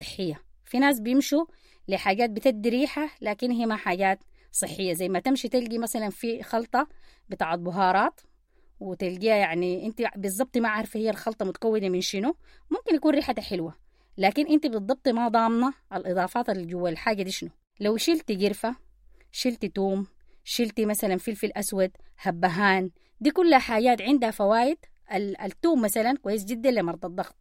صحية. في ناس بيمشوا لحاجات بتدي ريحة لكن هي ما حاجات صحية، زي ما تمشي تلقي مثلا في خلطة بتاعت بهارات وتلقيها يعني انت بالضبط ما عارفة هي الخلطة متكونة من شنو، ممكن يكون ريحتها حلوة لكن انت بالضبط ما ضامنة الإضافات اللي جوا الحاجة دي شنو. لو شلتي قرفة، شلتي توم، شلتي مثلا فلفل أسود، هبهان، دي كلها حاجات عندها فوائد. التوم مثلا كويس جدا لمرضى الضغط،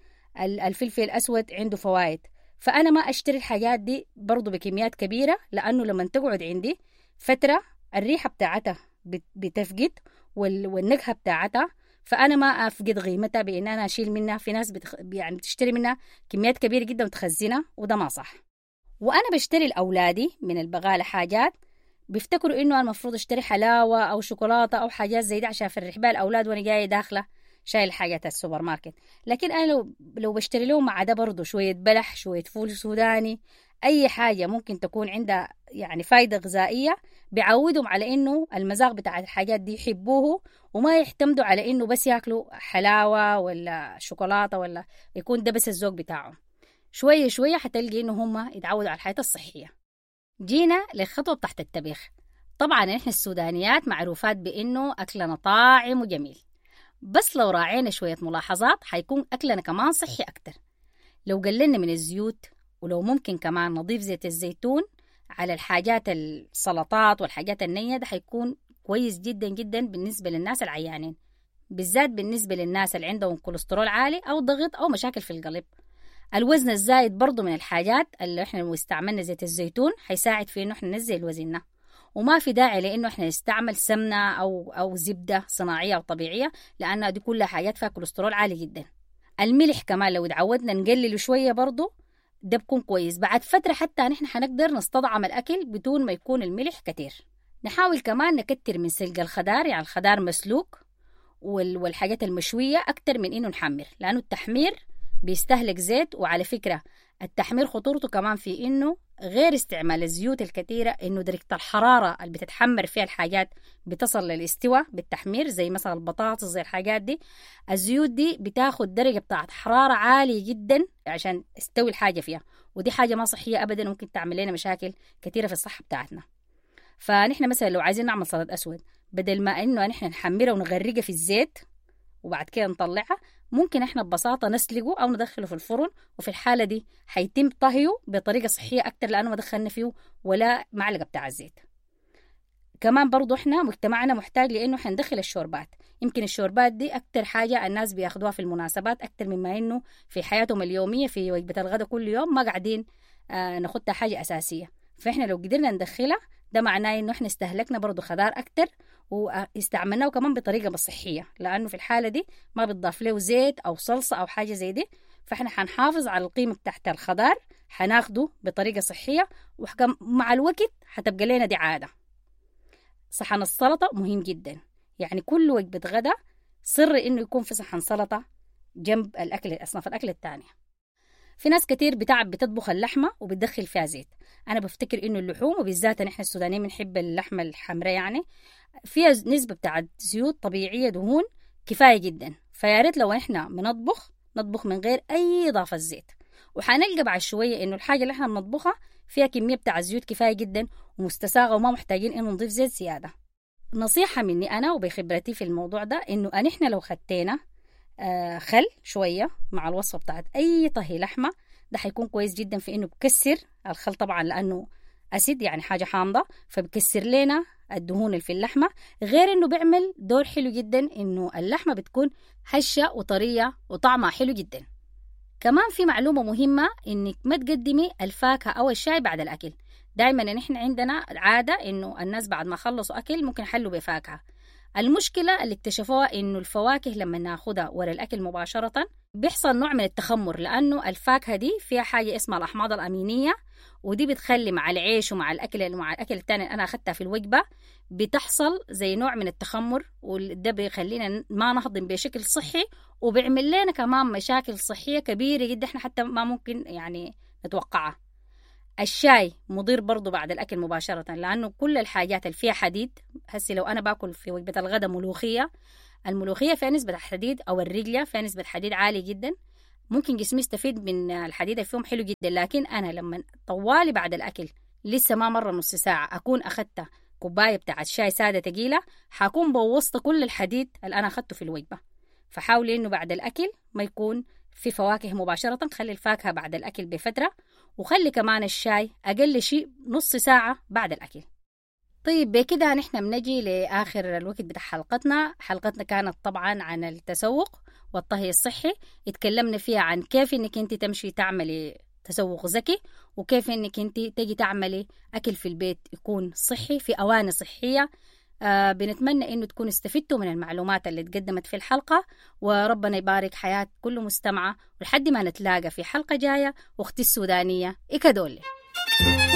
الفلفل الأسود عنده فوائد. فأنا ما أشتري الحاجات دي برضو بكميات كبيرة، لأنه لما تقعد عندي فترة الريحة بتاعتها بتفقد والنكهة بتاعتها، فأنا ما أفقد قيمتها بإن أنا أشيل منها. في ناس يعني بتشتري منها كميات كبيرة جدا وتخزنها، وده ما صح. وأنا بشتري لأولادي من البقالة حاجات بيفتكروا إنه المفروض أشتري حلاوة أو شوكولاتة أو حاجات زي دي عشان أفرح بها الأولاد وأنا جاية داخلة شايل حاجات السوبر ماركت. لكن أنا لو بشتري لهم مع ده برضو شوية بلح، شوية فول سوداني، أي حاجة ممكن تكون عندها يعني فايدة غذائية، بيعودهم على إنه المذاق بتاع الحاجات دي يحبوه، وما يعتمدوا على إنه بس يأكلوا حلاوة ولا شوكولاتة ولا يكون ده بس الذوق بتاعهم. شوية شوية حتلقي إنه هم يتعودوا على الحياة الصحية. جينا للخطوة تحت الطبيخ. طبعا إحنا السودانيات معروفات بإنه أكلنا طاعم وجميل، بس لو راعينا شوية ملاحظات حيكون أكلنا كمان صحي أكتر. لو قللنا من الزيوت، ولو ممكن كمان نضيف زيت الزيتون على الحاجات السلطات والحاجات النية، ده حيكون كويس جدا جدا بالنسبة للناس العيانين، بالذات بالنسبة للناس اللي عندهم كوليسترول عالي أو ضغط أو مشاكل في القلب. الوزن الزايد برضو من الحاجات اللي احنا لو استعملنا زيت الزيتون حيساعد في انه احنا ننزل وزننا، وما في داعي لانه احنا نستعمل سمنه او زبده صناعيه او طبيعيه، لان دي كلها حاجات فيها كوليسترول عالي جدا. الملح كمان لو اتعودنا نقلله شويه برضو ده بكون كويس. بعد فتره حتى نحن حنقدر نستطعم الاكل بدون ما يكون الملح كتير. نحاول كمان نكتر من سلق الخضار، يعني الخضار مسلوق والحاجات المشويه اكتر من انه نحمر، لانه التحمير بيستهلك زيت. وعلى فكرة التحمير خطورته كمان في إنه غير استعمال الزيوت الكثيرة، إنه درجة الحرارة اللي بتتحمر فيها الحاجات بتصل للاستواء بالتحمير، زي مثلا البطاطس زي الحاجات دي. الزيوت دي بتاخد درجة بتاعت حرارة عالية جدا عشان تستوي الحاجة فيها، ودي حاجة ما صحية أبدا، ممكن تعمل لنا مشاكل كثيرة في الصحة بتاعتنا. فنحن مثلا لو عايزين نعمل سلطة أسود، بدل ما إنه نحن نحمرها ونغرقها في الزيت وبعد كده نطلعها، ممكن احنا ببساطة نسلقه أو ندخله في الفرن، وفي الحالة دي حيتم طهيه بطريقة صحية أكتر لأنه ما دخلنا فيه ولا معلقة بتاع الزيت. كمان برضو احنا مجتمعنا محتاج لأنه حندخل الشوربات. يمكن الشوربات دي أكتر حاجة الناس بياخدوها في المناسبات أكتر مما إنه في حياتهم اليومية في وجبة الغداء كل يوم ما قاعدين ناخدها حاجة أساسية. فإحنا لو قدرنا ندخلها ده معناه إنه احنا استهلكنا برضو خضار أكتر واستعملناه كمان بطريقة صحية، لأنه في الحالة دي ما بتضاف له زيت أو صلصة أو حاجة زي دي. فإحنا حنحافظ على القيمة بتاعت الخضار، حناخده بطريقة صحية، ومع الوقت حتبقى لنا دي عادة. صحن السلطة مهم جدا، يعني كل وجبة غدا سر إنه يكون في صحن سلطة جنب الأكل أصناف الأكل التانية. في ناس كتير بتطبخ اللحمة وبتدخل فيها زيت. أنا بفتكر إنه اللحوم وبالذات نحن السودانيين بنحب اللحمة الحمراء يعني فيها نسبة بتاعت زيوت طبيعية دهون كفاية جدا. فياريت لو إحنا نطبخ من غير أي إضافة زيت، وحنلقى بعد شوية إنه الحاجة اللي إحنا بنطبخها فيها كمية بتاع زيوت كفاية جدا ومستساغة وما محتاجين إنه نضيف زيت زيادة. نصيحة مني أنا وبخبرتي في الموضوع ده إنه إحنا لو خدتنا خل شوية مع الوصفة بتاعت أي طهي لحمة، ده حيكون كويس جدا في إنه بكسر الخل طبعا لأنه أسيد يعني حاجة حامضة، فبكسر لنا الدهون اللي في اللحمة. غير إنه بيعمل دور حلو جدا إنه اللحمة بتكون هشة وطرية وطعمها حلو جدا. كمان في معلومة مهمة إنك ما تقدمي الفاكهة أو الشاي بعد الأكل. دايما نحن عندنا عادة إنه الناس بعد ما خلصوا أكل ممكن يحلوا بفاكهة. المشكلة اللي اكتشفوها إنه الفواكه لما ناخدها ورا الأكل مباشرة بيحصل نوع من التخمر، لأنه الفاكهة دي فيها حاجة اسمها الأحماض الأمينية، ودي بتخلي مع العيش ومع الأكل التاني اللي أنا أخدتها في الوجبة بتحصل زي نوع من التخمر، وده بيخلينا ما نهضم بشكل صحي، وبيعمل لنا كمان مشاكل صحية كبيرة جدا احنا حتى ما ممكن يعني نتوقعها. الشاي مضر برضو بعد الأكل مباشرة، لأنه كل الحاجات اللي فيها حديد، هسي لو أنا باكل في وجبة الغداء الملوخية فيها نسبة حديد، أو الرجلة فيها نسبة حديد عالي جدا. ممكن جسمي يستفيد من الحديد اللي فيهم حلو جدا، لكن أنا لما طوالي بعد الأكل لسه ما مرة نص ساعة أكون أخدت كوباية بتاعت شاي سادة تقيلة، حكون بوظت كل الحديد اللي أنا أخدته في الوجبة. فحاولي إنه بعد الأكل ما يكون في فواكه مباشرة، خلي الفاكهة بعد الأكل بفترة، وخلي كمان الشاي أقل شيء نص ساعة بعد الأكل. طيب بكده نحن بنجي لآخر الوقت بتاع حلقتنا كانت طبعا عن التسوق والطهي الصحي. اتكلمنا فيها عن كيف انك انت تمشي تعملي تسوق ذكي، وكيف انك انت تجي تعملي أكل في البيت يكون صحي في أواني صحية. بنتمنى انه تكونوا استفدتوا من المعلومات اللي اتقدمت في الحلقة، وربنا يبارك حياة كل مستمعة، ولحد ما نتلاقى في حلقة جاية. واختي السودانية إكادولي.